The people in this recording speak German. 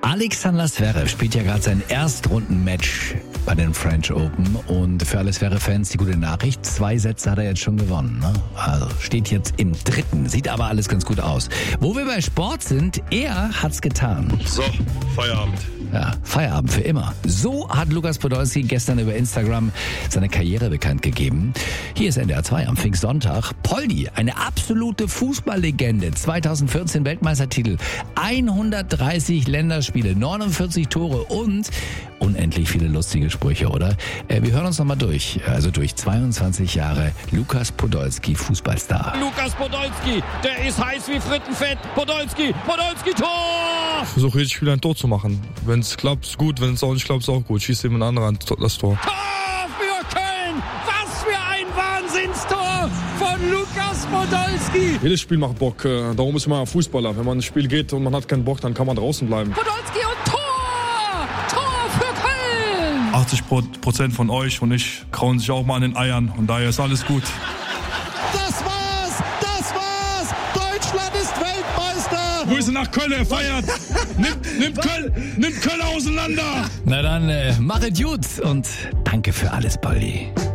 Alexander Zverev spielt ja gerade sein Erstrundenmatch bei den French Open und für alle Zverev-Fans die gute Nachricht, 2 Sätze hat er jetzt schon gewonnen. Ne? Also steht jetzt im 3., sieht aber alles ganz gut aus. Wo wir bei Sport sind, er hat's getan. So, Feierabend. Ja, Feierabend für immer. So hat Lukas Podolski gestern über Instagram seine Karriere bekannt gegeben. Hier ist NDR 2 am Pfingstsonntag. Poldi, eine absolute Fußballlegende. 2014 Weltmeistertitel, 130 Länderspiele, 49 Tore und unendlich viele lustige Sprüche, oder? Wir hören uns nochmal durch. Also durch 22 Jahre Lukas Podolski, Fußballstar. Lukas Podolski, der ist heiß wie Frittenfett. Podolski, Tor! Ich versuche jedes Spiel ein Tor zu machen. Wenn es klappt, gut. Wenn es auch nicht klappt, ist auch gut. Schießt jemand anderer das Tor. Tor für Köln! Was für ein Wahnsinnstor von Lukas Podolski! Jedes Spiel macht Bock. Darum ist man Fußballer. Wenn man ins Spiel geht und man hat keinen Bock, dann kann man draußen bleiben. Podolski und Tor! Tor für Köln! 80% von euch und ich krauen sich auch mal an den Eiern. Und daher ist alles gut. Das war's! Deutschland ist Weltmeister! Grüße nach Köln, er feiert! Nimmt Köln auseinander! Na dann, machet gut und danke für alles, Poldi.